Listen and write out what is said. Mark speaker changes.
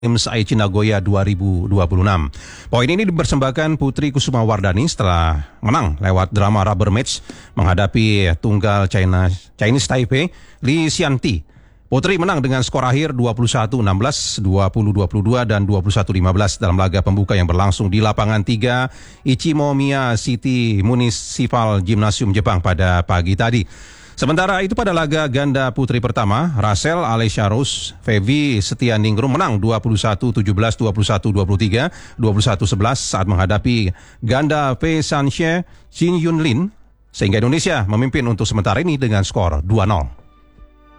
Speaker 1: Games Aichi Nagoya 2026. Poin ini dipersembahkan Putri Kusuma Wardani setelah menang lewat drama rubber match menghadapi tunggal Chinese Taipei Li Xianti. Putri menang dengan skor akhir 21-16, 20-22, dan 21-15 dalam laga pembuka yang berlangsung di lapangan 3 Ichimomiya City Municipal Gymnasium Jepang pada pagi tadi. Sementara itu pada laga ganda putri pertama, Rachel Alessia Rose Fevi Setianingrum menang 21-17, 21-23, 21-11 saat menghadapi ganda Fei Sanxie Jin Yunlin, sehingga Indonesia memimpin untuk sementara ini dengan skor 2-0.